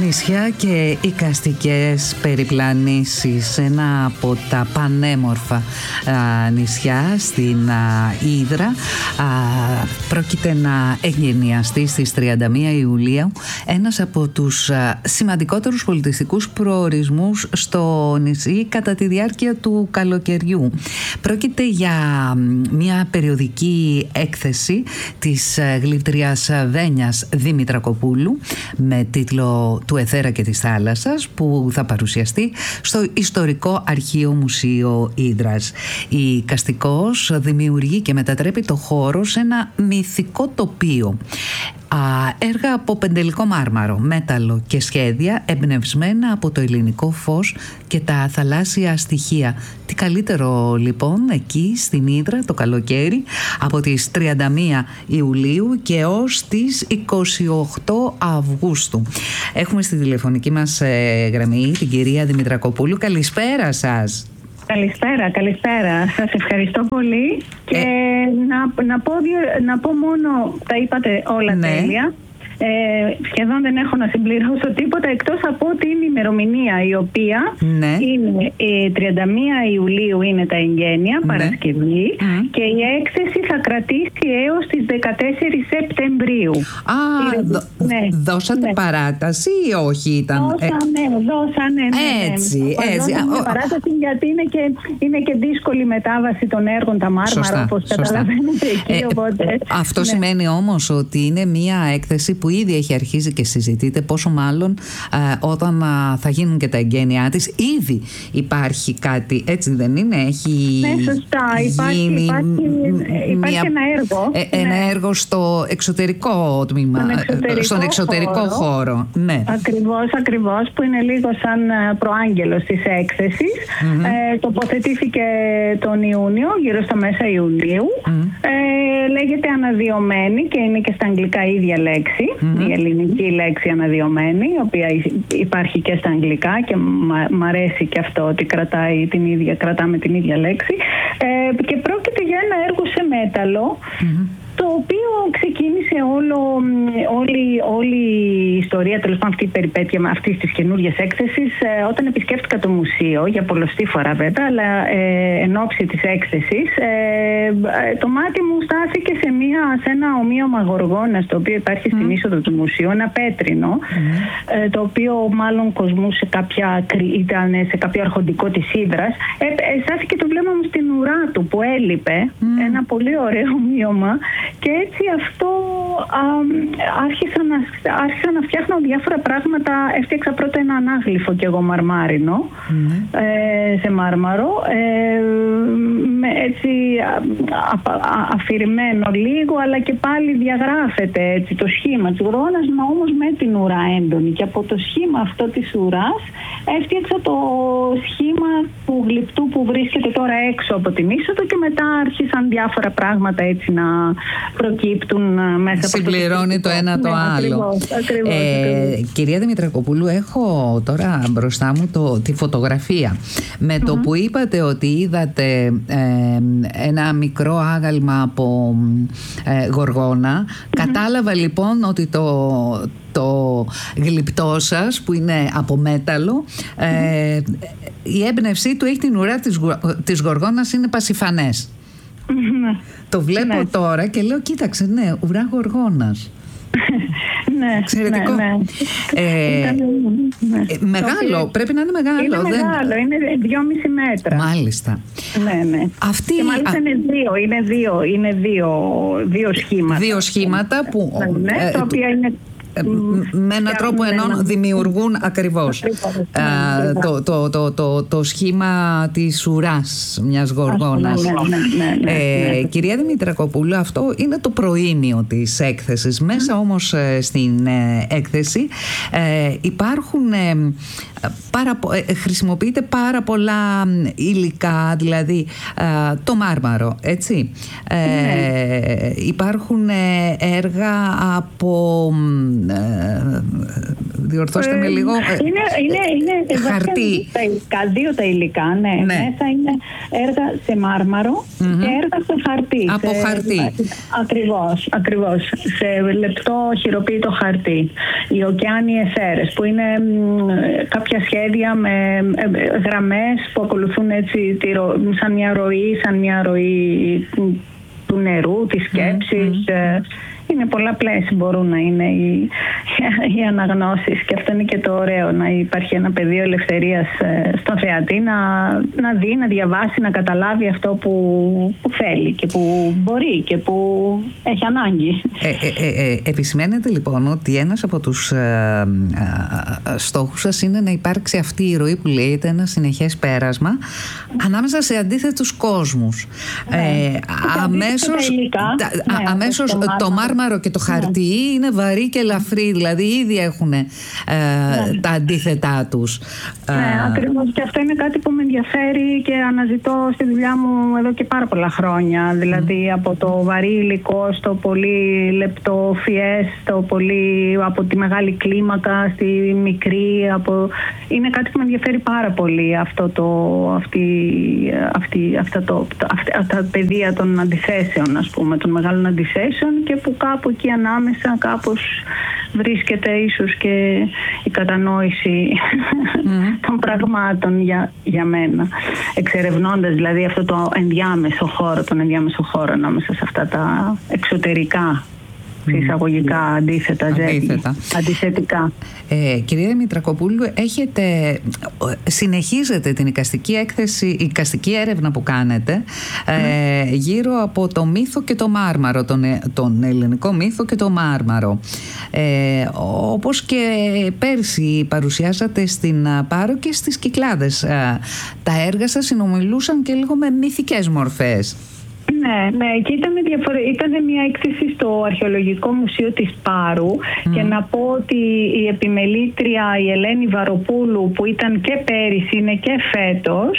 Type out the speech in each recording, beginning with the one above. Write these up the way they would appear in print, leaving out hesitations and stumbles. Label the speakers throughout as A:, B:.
A: νησιά και εικαστικές περιπλανήσεις. Ένα από τα πανέμορφα νησιά στην Ύδρα πρόκειται να εγκαινιαστεί στις 31 Ιουλίου ένας από τους σημαντικότερους πολιτιστικούς προορισμούς στο νησί κατά τη διάρκεια του καλοκαιριού. Πρόκειται για μια περιοδική έκθεση της γλυπτριάς Βένιας Δημητρακοπούλου με τίτλο «Του Αιθέρα και της Θάλασσας», που θα παρουσιαστεί στο Ιστορικό Αρχείο Μουσείο Ύδρας. Η εικαστικός δημιουργεί και μετατρέπει το χώρο σε ένα μυθικό τοπίο. Έργα από πεντελικό μάρμαρο, μέταλλο και σχέδια εμπνευσμένα από το ελληνικό φως και τα θαλάσσια στοιχεία. Τι καλύτερο λοιπόν εκεί στην Ύδρα το καλοκαίρι από τις 31 Ιουλίου και έως τις 28 Αυγούστου. Έχουμε στη τηλεφωνική μας γραμμή την κυρία Δημητρακοπούλου. Καλησπέρα σας.
B: Καλησπέρα. Σας ευχαριστώ πολύ και να πω μόνο, τα είπατε όλα τέλεια. Σχεδόν δεν έχω να συμπληρώσω τίποτα εκτός από την ημερομηνία, η οποία είναι 31 Ιουλίου είναι τα εγγένεια, Παρασκευή, και η έκθεση θα κρατήσει έως τις 14 Σεπτεμβρίου.
A: Δώσατε παράταση ή όχι?
B: Δώσανε.
A: Έτσι.
B: Παράταση γιατί είναι και δύσκολη μετάβαση των έργων, τα μάρμαρα, όπως καταλαβαίνετε εκεί.
A: Αυτό σημαίνει όμως ότι είναι μια έκθεση που ήδη έχει αρχίσει και συζητείται, πόσο μάλλον όταν θα γίνουν και τα εγγένειά της. Ήδη υπάρχει κάτι, έτσι δεν είναι?
B: Σωστά. Υπάρχει ένα έργο.
A: Ένα έργο στο εξωτερικό τμήμα, στον εξωτερικό χώρο. Ναι.
B: Ακριβώς, που είναι λίγο σαν προάγγελος της έκθεσης. Τοποθετήθηκε τον Ιούνιο, γύρω στα μέσα Ιουνίου. Λέγεται αναδειωμένη και είναι και στα αγγλικά η ίδια λέξη. Η ελληνική λέξη αναδειωμένη, η οποία υπάρχει και στα αγγλικά και μ' αρέσει και αυτό ότι κρατάμε την ίδια λέξη. Και πρόκειται για ένα έργο σε μέταλλο, το οποίο ξεκίνησε όλη η ιστορία, τέλος πάντων αυτή η περιπέτεια αυτής της καινούργιας έκθεσης, όταν επισκέφτηκα το μουσείο, για πολλοστή φορά βέβαια, αλλά εν ώψη της έκθεσης, το μάτι μου στάθηκε σε ένα ομοίωμα γοργόνας, το οποίο υπάρχει στην είσοδο του μουσείου, ένα πέτρινο, το οποίο μάλλον κοσμούσε ήταν σε κάποιο αρχοντικό της Ύδρας. Στάθηκε το βλέμμα μου στην ουρά του που έλειπε, ένα πολύ ωραίο ομοίωμα. Και έτσι αυτό άρχισα να φτιάχνω διάφορα πράγματα. Έφτιαξα πρώτα ένα ανάγλυφο και εγώ μαρμάρινο, σε μάρμαρο, έτσι αφηρημένο λίγο, αλλά και πάλι διαγράφεται έτσι το σχήμα της ουρώνας, μα όμως με την ουρά έντονη. Και από το σχήμα αυτό της ουράς έφτιαξα το σχήμα του γλυπτού που βρίσκεται τώρα έξω από την είσοδο, και μετά άρχισαν διάφορα πράγματα έτσι να προκύπτουν μέσα από
A: συμπληρώνει το ένα το άλλο. Ακριβώς. Κυρία Δημητρακοπούλου, έχω τώρα μπροστά μου τη φωτογραφία. Με το που είπατε ότι είδατε ένα μικρό άγαλμα από γοργόνα, κατάλαβα λοιπόν ότι το γλυπτό σας, που είναι από μέταλλο, η έμπνευσή του έχει την ουρά της γοργόνας, είναι πασιφανές. Το βλέπω τώρα και λέω, κοίταξε, ουρά γοργόνας. Εξαιρετικό. Μεγάλο, πρέπει να είναι μεγάλο.
B: Είναι μεγάλο, είναι 2,5 μέτρα.
A: Μάλιστα.
B: Και μάλιστα είναι δύο σχήματα.
A: Δύο σχήματα που
B: τα οποία είναι
A: με έναν τρόπο δημιουργούν ακριβώς το σχήμα της ουράς μιας γοργόνας. Κυρία Δημητρακοπούλου, αυτό είναι το προήμιο της έκθεσης. Μέσα όμως στην έκθεση υπάρχουν χρησιμοποιείται πάρα πολλά υλικά, δηλαδή το μάρμαρο, έτσι. Υπάρχουν έργα από διορθώστε με λίγο.
B: Είναι
A: χαρτί.
B: Δύο τα υλικά, ναι. Μέσα είναι έργα σε μάρμαρο και έργα σε χαρτί.
A: Από χαρτί.
B: Ακριβώς. Σε λεπτό χειροποίητο χαρτί. Οι ωκεάνιες αίρες, που είναι κάποια σχέδια με γραμμές που ακολουθούν έτσι σαν μια ροή του νερού, της σκέψης. Είναι πολλαπλές μπορούν να είναι οι αναγνώσεις, και αυτό είναι και το ωραίο, να υπάρχει ένα πεδίο ελευθερίας στον θεατή να δει, να διαβάσει, να καταλάβει αυτό που θέλει και που μπορεί και που έχει ανάγκη.
A: Επισημαίνεται λοιπόν ότι ένας από τους στόχους σας είναι να υπάρξει αυτή η ροή που λέγεται ένα συνεχές πέρασμα ανάμεσα σε αντίθετους κόσμους. Αμέσως το μάρμαρο και το χαρτί είναι βαρύ και ελαφρύ, δηλαδή ήδη έχουν τα αντίθετά τους.
B: Ακριβώς, και αυτό είναι κάτι που με ενδιαφέρει και αναζητώ στη δουλειά μου εδώ και πάρα πολλά χρόνια. Δηλαδή από το βαρύ υλικό στο πολύ λεπτό φιές, από τη μεγάλη κλίμακα στη μικρή. Είναι κάτι που με ενδιαφέρει πάρα πολύ, αυτά τα πεδία των αντιθέσεων, ας πούμε, των μεγάλων αντιθέσεων, και που κάπου εκεί ανάμεσα κάπως βρίσκεται ίσως και η κατανόηση των πραγμάτων για μένα. Εξερευνώντας δηλαδή αυτό το ενδιάμεσο χώρο ανάμεσα σε αυτά τα εξωτερικά, εισαγωγικά αντιθετικά.
A: Κυρία Μητρακοπούλου, συνεχίζετε την εικαστική έρευνα που κάνετε γύρω από το μύθο και το μάρμαρο, τον ελληνικό μύθο και το μάρμαρο. Όπως και πέρσι παρουσιάσατε στην Πάρο και στις Κυκλάδες. Τα έργα σας συνομιλούσαν και λίγο με μυθικές μορφές.
B: Ναι, και ήταν μια έκθεση στο Αρχαιολογικό Μουσείο της Πάρου, και να πω ότι η επιμελήτρια η Ελένη Βαροπούλου, που ήταν και πέρυσι, είναι και φέτος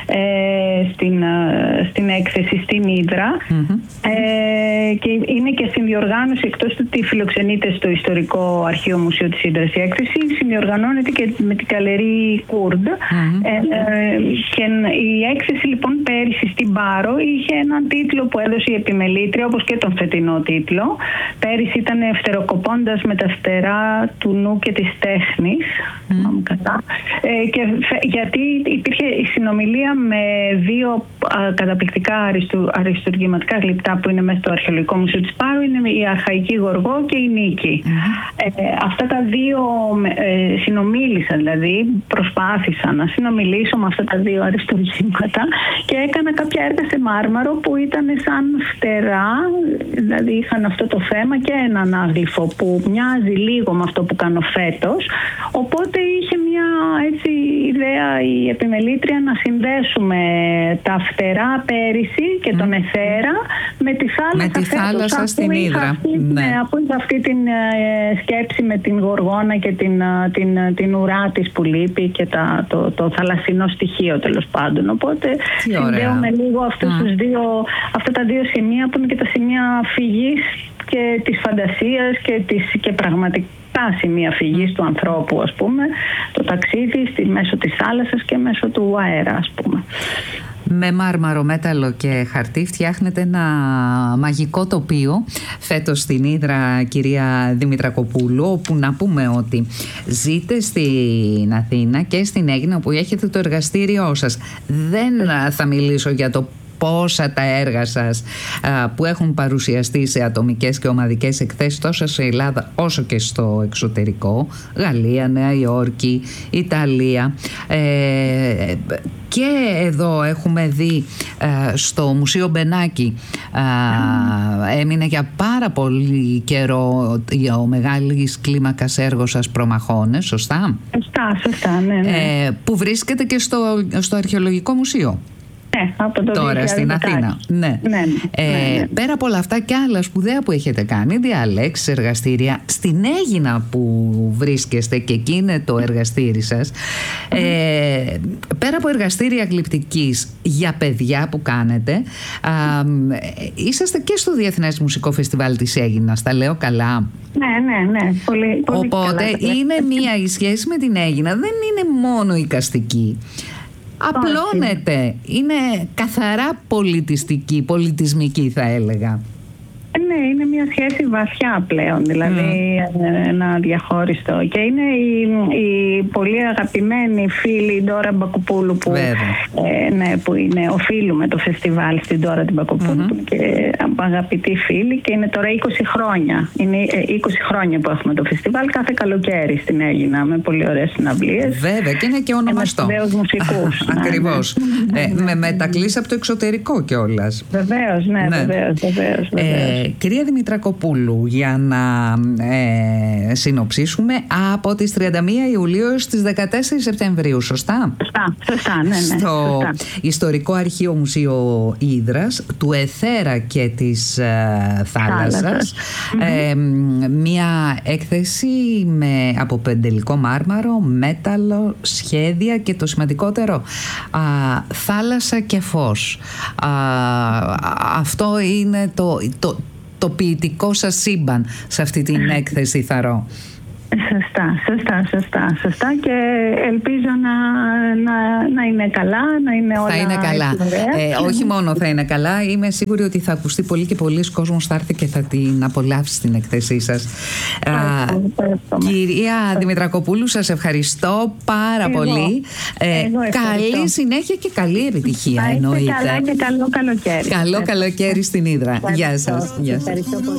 B: στην έκθεση στην Ύδρα, και είναι και στην διοργάνωση, εκτός του ότι φιλοξενείται στο Ιστορικό Αρχείο Μουσείο της Ύδρας η έκθεση, συνδιοργανώνεται και με την Καλερί Κούρντ. Και η έκθεση λοιπόν πέρυσι στην Πάρο είχε έναν τίτλο που έδωσε η επιμελήτρια, όπως και τον φετινό τίτλο. Πέρυσι ήταν «Φτεροκοπώντας με τα φτερά του νου και της τέχνης». Και γιατί υπήρχε η συνομιλία με δύο καταπληκτικά αριστουργηματικά γλυπτά που είναι μέσα στο Αρχαιολογικό Μουσείο της Πάρου, είναι η Αρχαϊκή Γοργό και η Νίκη. Αυτά τα δύο συνομίλησα, δηλαδή προσπάθησα να συνομιλήσω με αυτά τα δύο αριστουργήματα, και έκανα κάποια έργα σε μάρμαρο που ήταν σαν φτερά, δηλαδή είχαν αυτό το θέμα και έναν άγλυφο που μοιάζει λίγο με αυτό που κάνω φέτος, οπότε είχε μια έτσι ιδέα η επιμελήτρια να συνδέσουμε τα φτερά πέρυσι και τον εθέρα με τη θάλασσα,
A: στην Ύδρα.
B: Αφού είχα αυτή την σκέψη με την γοργόνα και την ουρά της που λείπει και το θαλασσινό στοιχείο, τέλος πάντων. Οπότε συνδέουμε λίγο αυτά τα δύο σημεία που είναι και τα σημεία φυγής και της φαντασίας και πραγματικά σημεία φυγής του ανθρώπου, ας πούμε, το ταξίδι μέσω της θάλασσας και μέσω του αέρα, ας πούμε.
A: Με μάρμαρο, μέταλλο και χαρτί φτιάχνετε ένα μαγικό τοπίο φέτος στην Ύδρα, κυρία Δημητρακοπούλου, όπου να πούμε ότι ζείτε στην Αθήνα και στην Αίγυπτο, όπου έχετε το εργαστήριό σας. Δεν θα μιλήσω για το πόσα τα έργα σας που έχουν παρουσιαστεί σε ατομικές και ομαδικές εκθέσεις τόσο σε Ελλάδα όσο και στο εξωτερικό, Γαλλία, Νέα Υόρκη, Ιταλία, και εδώ έχουμε δει στο Μουσείο Μπενάκη έμεινε για πάρα πολύ καιρό ο μεγάλης κλίμακας έργο σας Προμαχώνες, σωστά?
B: Σωστά, ναι.
A: Που βρίσκεται και στο Αρχαιολογικό Μουσείο.
B: Από το
A: τώρα
B: 2010.
A: στην Αθήνα. Ναι. Πέρα από όλα αυτά και άλλα σπουδαία που έχετε κάνει, διαλέξεις, εργαστήρια, στην Αίγινα που βρίσκεστε και εκεί είναι το εργαστήρι σας, πέρα από εργαστήρια γλυπτικής για παιδιά που κάνετε, είσαστε και στο Διεθνές Μουσικό Φεστιβάλ της Αίγινας, τα λέω καλά?
B: Ναι. Πολύ
A: Οπότε
B: καλά,
A: είναι η σχέση με την Αίγινα δεν είναι μόνο εικαστική. Απλώνεται. Είναι καθαρά πολιτιστική, πολιτισμική θα έλεγα.
B: Ναι, είναι μια σχέση βαθιά πλέον, δηλαδή ένα διαχώριστο. Και είναι η πολύ αγαπημένη φίλη η Ντόρα Μπακουπούλου που, που είναι, οφείλουμε το φεστιβάλ στην Ντόρα την Μπακουπούλου και αγαπητή φίλη, και είναι τώρα 20 χρόνια. Είναι 20 χρόνια που έχουμε το φεστιβάλ κάθε καλοκαίρι στην Αίγινα με πολύ ωραίες συναυλίες.
A: Βέβαια, και είναι και ονομαστό.
B: Με σπουδαίους μουσικούς.
A: Ακριβώς. Με μετακλήσεις από το εξωτερικό κιόλας.
B: Βεβαίως, βεβαίως.
A: Κυρία Δημητρακοπούλου, για να συνοψίσουμε, από τις 31 Ιουλίου έως τις 14 Σεπτεμβρίου, σωστά?
B: Σωστά, ναι.
A: Στο Ιστορικό Αρχείο Μουσείο Ύδρας, του Εθέρα και της Θάλασσας, μια έκθεση από πεντελικό μάρμαρο, μέταλλο, σχέδια και το σημαντικότερο, θάλασσα και φως. Αυτό είναι το ποιητικό σας σύμπαν σε αυτή την έκθεση, θαρώ. Σωστά, και ελπίζω να είναι καλά, να είναι όλα. Θα είναι καλά. Όχι μόνο θα είναι καλά, είμαι σίγουρη ότι θα ακουστεί πολύ και πολλοί κόσμος θα έρθει και θα την απολαύσει στην εκθέσή σας. Κυρία Δημητρακοπούλου, σας ευχαριστώ πάρα πολύ. Καλή συνέχεια και καλή επιτυχία, εννοείται.
B: Καλά και καλό καλοκαίρι.
A: Καλό καλοκαίρι στην Ύδρα. Γεια σας.